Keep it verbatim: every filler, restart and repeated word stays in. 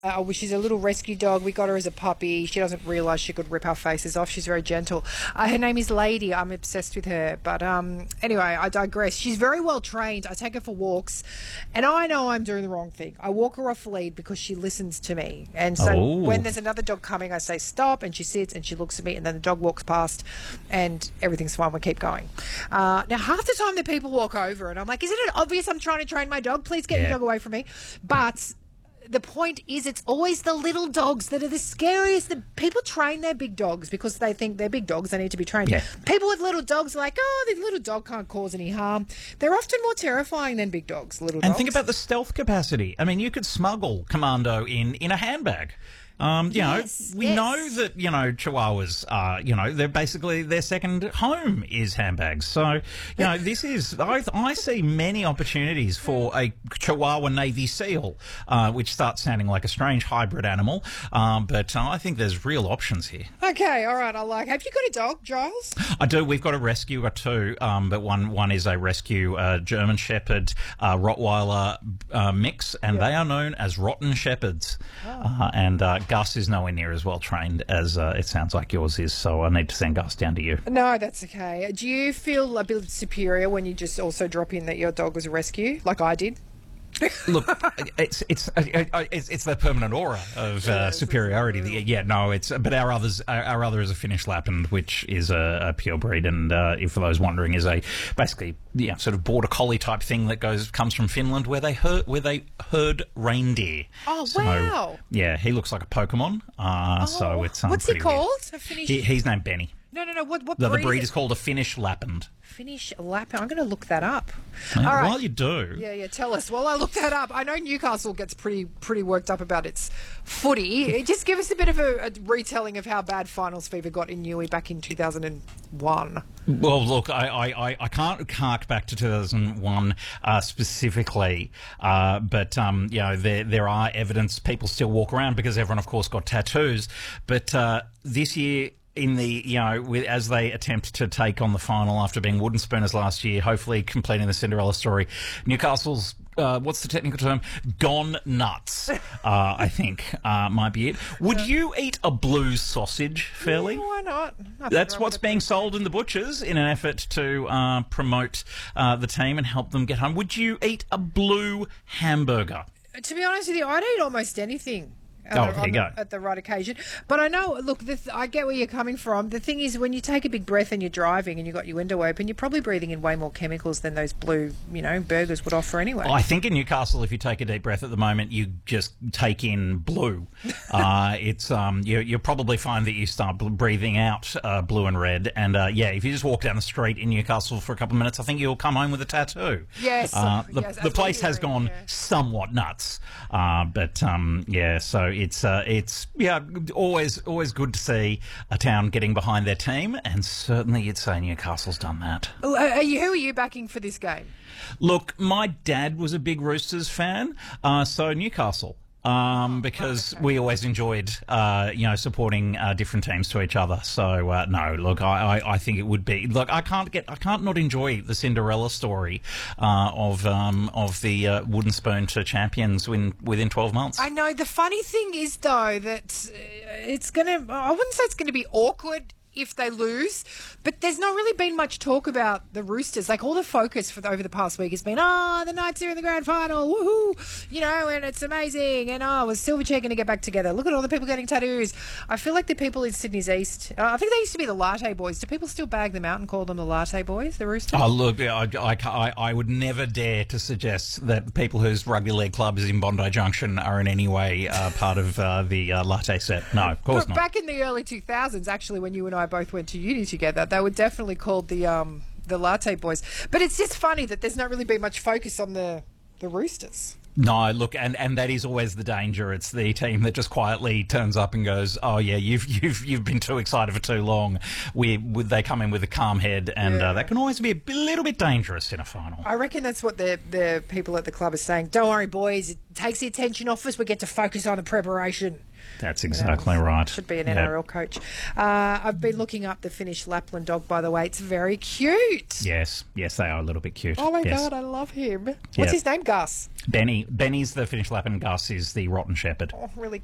Uh, well, she's a little rescue dog. We got her as a puppy. She doesn't realise she could rip our faces off. She's very gentle. Uh, her name is Lady. I'm obsessed with her. But um, anyway, I digress. She's very well trained. I take her for walks, and I know I'm doing the wrong thing. I walk her off lead because she listens to me. And so Oh. when there's another dog coming, I say stop, and she sits and she looks at me, and then the dog walks past, and everything's fine. We keep going. Uh, now, half the time the people walk over, and I'm like, isn't it obvious I'm trying to train my dog? Please get Yeah. your dog away from me. But the point is, it's always the little dogs that are the scariest. The people train their big dogs because they think they're big dogs. They need to be trained. Yeah. People with little dogs are like, oh, the little dog can't cause any harm. They're often more terrifying than big dogs, little dogs. And think about the stealth capacity. I mean, you could smuggle Commando in in a handbag. Um, you Yes, know, we yes. know that, you know, Chihuahuas are, you know, they're basically, their second home is handbags. So, you know, this is, I, I see many opportunities for a Chihuahua Navy SEAL, uh, which starts sounding like a strange hybrid animal. Um, but uh, I think there's real options here. Okay, all right, I like. Have you got a dog, Giles? I do. We've got a rescue. We've got two, um, but one one is a rescue uh, German Shepherd uh, Rottweiler uh, mix, and Yeah. they are known as Rotten Shepherds. Oh. Uh, and uh, Gus is nowhere near as well trained as uh, it sounds like yours is, so I need to send Gus down to you. No, that's okay. Do you feel a bit superior when you just also drop in that your dog was a rescue, like I did? Look, it's it's it's, it's the permanent aura of uh, superiority. The- Yeah, no, it's but our others our, our other is a Finnish Lapland, which is a, a pure breed, and uh, if for those wondering, is a basically yeah sort of border collie type thing that goes comes from Finland, where they herd where they herd reindeer. Oh, So, wow. Yeah, he looks like a Pokemon. Uh, so Oh, it's um, what's he pretty weird. called? A Finnish. He, he's named Benny. No, no, no. What what The, the breed? breed is is it? called a Finnish Lapland. Finnish Lapland. I'm going to look that up. And All right. While you do, Yeah, yeah. Tell us. Well, I looked that up. I know Newcastle gets pretty pretty worked up about its footy. Just give us a bit of a, a retelling of how bad finals fever got in Newey back in two thousand one. Well, look, I, I, I- I can't hark back to two thousand one uh, specifically, uh, but um, you know there there are evidence people still walk around because everyone, of course, got tattoos. But uh, this year, in the you know with, as they attempt to take on the final after being wooden spooners last year, hopefully completing the Cinderella story, Newcastle's. Uh, what's the technical term? Gone nuts, uh, I think, uh, might be it. Would you eat a blue sausage, Fairly? Yeah, why not? Nothing That's wrong what's with being it. sold in the butchers in an effort to uh, promote uh, the team and help them get home. Would you eat a blue hamburger? To be honest with you, I'd eat almost anything. At Oh, the, there on you the- go. At the right occasion. But I know, look, the th- I get where you're coming from. The thing is, when you take a big breath and you're driving and you've got your window open, you're probably breathing in way more chemicals than those blue, you know, burgers would offer anyway. I think in Newcastle, if you take a deep breath at the moment, you just take in blue. uh, it's um, you, you'll probably find that you start bl- breathing out uh, blue and red. And uh, yeah, if you just walk down the street in Newcastle for a couple of minutes, I think you'll come home with a tattoo. Yes, uh, the, yes, the place absolutely, has gone yeah. somewhat nuts. Uh, but um, yeah, so it's uh, it's yeah always always good to see a town getting behind their team, and certainly you'd say Newcastle's done that. Oh, are you, who are you backing for this game? Look, my dad was a big Roosters fan, uh, so Newcastle. Um, because we always enjoyed, uh, you know, supporting uh, different teams to each other. So uh, no, look, I, I, I think it would be. Look, I can't get, I can't not enjoy the Cinderella story uh, of um, of the uh, wooden spoon to champions win, within twelve months. I know. The funny thing is, though, that uh, it's going to, I wouldn't say it's going to be awkward if they lose, but there's not really been much talk about the Roosters. Like, all the focus for the, over the past week has been, oh, the Knights are in the grand final, woohoo, you know, and it's amazing, and oh, was Silverchair going to get back together? Look at all the people getting tattoos. I feel like the people in Sydney's East, uh, I think they used to be the Latte Boys. Do people still bag them out and call them the Latte Boys, the Roosters? Oh, look, I, I, I, I would never dare to suggest that people whose rugby league club is in Bondi Junction are in any way uh, part of uh, the uh, latte set. No, of course But not. back in the early two thousands, actually, when you and I both went to uni together, they were definitely called the um, the Latte Boys. But it's just funny that there's not really been much focus on the, the Roosters. No, look, and, and that is always the danger. It's the team that just quietly turns up and goes, "Oh yeah, you've you've you've been too excited for too long." We, we they come in with a calm head, and Yeah. uh, that can always be a b- little bit dangerous in a final. I reckon that's what the the people at the club are saying. Don't worry, boys. takes the attention off us. We get to focus on the preparation. That's exactly right. Should be an Yeah. N R L coach. Uh, I've been looking up the Finnish Lapland dog, by the way. It's very cute. Yes, yes, they are a little bit cute. Oh my yes. God, I love him. What's Yeah. his name, Gus? Benny. Benny's the Finnish Lap and Gus is the Rotten Shepherd. Oh, really